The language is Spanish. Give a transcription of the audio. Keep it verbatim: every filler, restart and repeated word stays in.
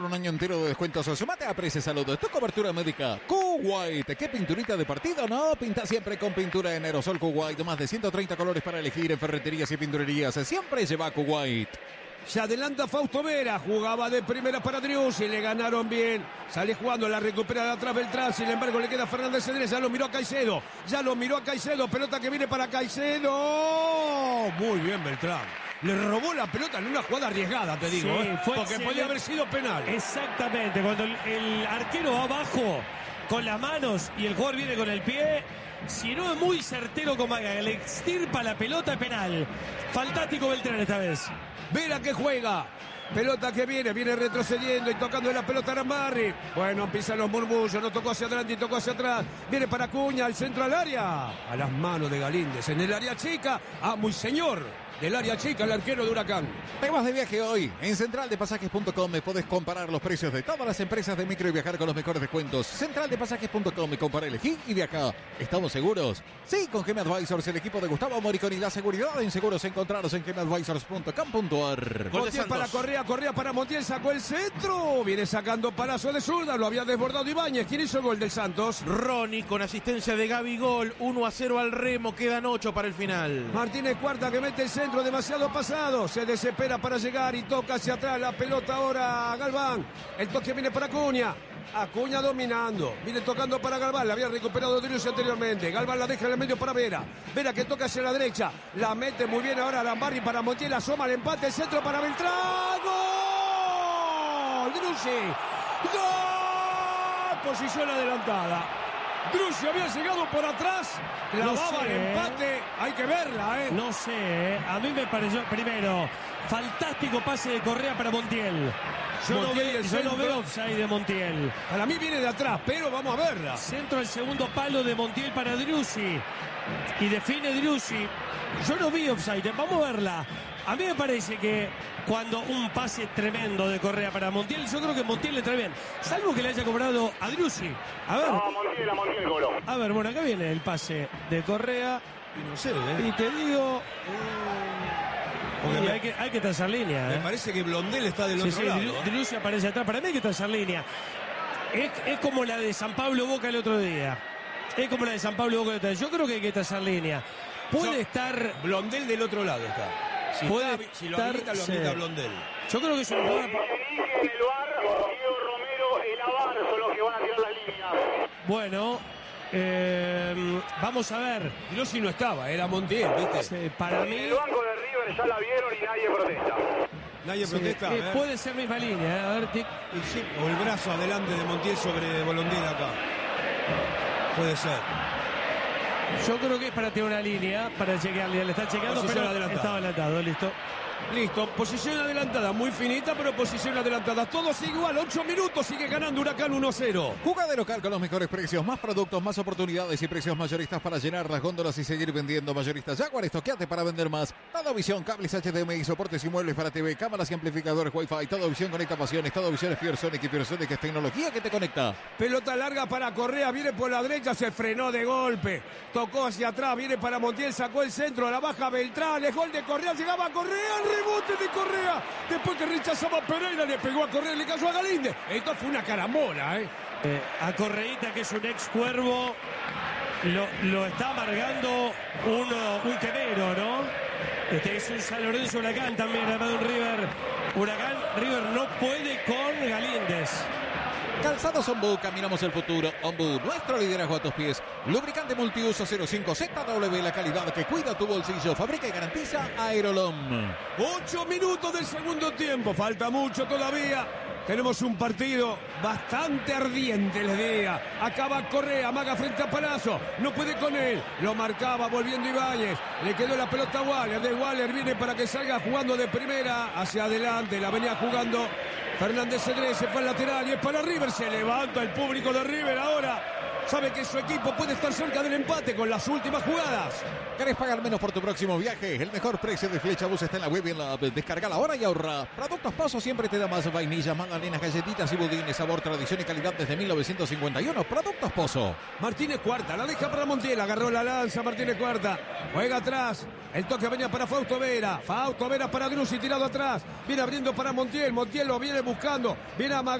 un año entero de descuentos. Sumate a Prece Salud. Tu cobertura médica. Kuwait. ¿Qué pinturita de partido? No, pinta siempre con pintura en aerosol Kuwait. Más de ciento treinta colores para elegir en ferreterías y pinturerías. Siempre lleva Kuwait. Se adelanta Fausto Vera, jugaba de primera para Driussi, le ganaron bien, sale jugando, la recupera de atrás Beltrán, sin embargo le queda Fernández Cedrés, ya lo miró a Caicedo, ya lo miró a Caicedo, pelota que viene para Caicedo, muy bien Beltrán. Le robó la pelota en una jugada arriesgada, te digo, sí, ¿eh? porque excelente. Podía haber sido penal. Exactamente, cuando el, el arquero va abajo con las manos y el jugador viene con el pie, si no es muy certero como haga, le extirpa la pelota, penal. Fantástico Beltrán esta vez. Vera que juega, pelota que viene, viene retrocediendo y tocando la pelota a Arambarri. Bueno, empiezan los murmullos, no tocó hacia adelante y tocó hacia atrás. Viene para Acuña, al centro al área. A las manos de Galíndez, en el área chica. Ah, muy señor, del área chica, el arquero de Huracán. Temas de viaje hoy. En central de pasajes punto com podés comparar los precios de todas las empresas de micro y viajar con los mejores descuentos. central de pasajes punto com, compara, elegí y viaja. ¿Estamos seguros? Sí, con G M Advisors, el equipo de Gustavo Moricón y la seguridad en seguros encontraros en g m advisors punto com punto a r. Montiel para Correa, Correa para Montiel, sacó el centro. Viene sacando Palazzo de zurda, lo había desbordado Ibáñez. ¿Quién hizo el gol del Santos? Ronnie con asistencia de Gabigol, uno a cero al Remo, quedan ocho para el final. Martínez Cuarta que mete el centro, demasiado pasado, se desespera para llegar y toca hacia atrás la pelota ahora a Galván. El toque viene para Acuña. Acuña dominando, viene tocando para Galván, la había recuperado Driussi anteriormente. Galván la deja en el medio para Vera. Vera que toca hacia la derecha, la mete muy bien ahora Arambarri para Montiel, asoma el empate, el centro para Beltrán. ¡Gol! Driussi. ¡Gol! Posición adelantada. Driussi había llegado por atrás, clavaba no sé, el empate, hay que verla, ¿eh? No sé, ¿eh? A mí me pareció, primero, fantástico pase de Correa para Montiel. Yo Montiel, no, el yo no veo offside de Montiel. Para mí viene de atrás, pero vamos a verla. Centro al segundo palo de Montiel para Driussi. Y define Driussi. Yo no vi offside, vamos a verla. A mí me parece que cuando un pase tremendo de Correa para Montiel, yo creo que Montiel le trae bien. Salvo que le haya cobrado a Driussi. A ver. No, Montiel, a Montiel cobró. A ver, bueno, acá viene el pase de Correa. Y no sé, ¿eh? Y te digo... Me, hay, que, hay que trazar línea. Me ¿eh? parece que Blondel está del sí, otro sí, lado. Driussi aparece atrás. Para mí hay que trazar línea. Es, es como la de San Pablo Boca el otro día. Es como la de San Pablo Boca el otro día. Yo creo que hay que trazar línea. Puede Yo, estar... Blondel del otro lado está. Si, puede está, si lo estar, habilita, lo habilita sí. Blondel. Yo creo que es un jugador... En el bar, Diego Romero y Lavar son los que van a tirar la línea. Bueno... Eh, vamos a ver. Driussi no estaba, era Montiel, ¿viste? Sí, para mí. El banco de River ya la vieron y nadie protesta. Nadie sí, protesta. Eh, puede ser misma línea, ¿eh? A ver, tic. Sí, o el brazo adelante de Montiel sobre Blondel acá. Puede ser. Yo creo que es para tirar una línea, para chequearle. Le está chequeando, posición pero adelantada. Estaba adelantado, listo. Listo, posición adelantada, muy finita, pero posición adelantada. Todos igual, ocho minutos, sigue ganando Huracán uno a cero. Juga de local con los mejores precios, más productos, más oportunidades y precios mayoristas para llenar las góndolas y seguir vendiendo. Mayoristas Jaguar, estoqueate para vender más. Todo Visión, cables H D M I, soportes y muebles para T V, cámaras y amplificadores Wi-Fi. Todo Visión conecta pasiones, Todo Visión es Piersonic y Piersonic es tecnología que te conecta. Pelota larga para Correa, viene por la derecha, se frenó de golpe. Tocó hacia atrás, viene para Montiel, sacó el centro, a la baja Beltrán, es gol de Correa, llegaba a Correa, rebote de Correa, después que rechazaba Pereira, le pegó a Correa, le cayó a Galíndez. Esto fue una carambola, ¿eh? eh a Correita, que es un ex cuervo, lo, lo está amargando uno, un quemero, ¿no? Este es un San Lorenzo Huracán también, además de un River. Huracán, River no puede con Galíndez. Calzados Ombú, caminamos el futuro. Ombú, nuestro liderazgo a tus pies. Lubricante multiuso cero cinco Z W, la calidad que cuida tu bolsillo. Fabrica y garantiza Aerolom. Ocho minutos del segundo tiempo, falta mucho todavía. Tenemos un partido bastante ardiente, les diría. Acaba Correa, amaga frente a Palazzo. No puede con él. Lo marcaba volviendo Ibáñez. Le quedó la pelota a Waller. De Waller viene para que salga jugando de primera hacia adelante. La venía jugando Fernández Cedrés, se fue al lateral y es para River. Se levanta el público de River ahora. Sabe que su equipo puede estar cerca del empate con las últimas jugadas. ¿Querés pagar menos por tu próximo viaje? El mejor precio de Flecha Bus está en la web y en la app. Descargala ahora y ahorra. Productos Pozo siempre te da más vainillas, magdalenas, galletitas y budines. Sabor, tradición y calidad desde mil novecientos cincuenta y uno. Productos Pozo. Martínez Cuarta, la deja para Montiel. Agarró la lanza Martínez Cuarta. Juega atrás. El toque venía para Fausto Vera. Fausto Vera para Driussi tirado atrás. Viene abriendo para Montiel. Montiel lo viene buscando. Viene a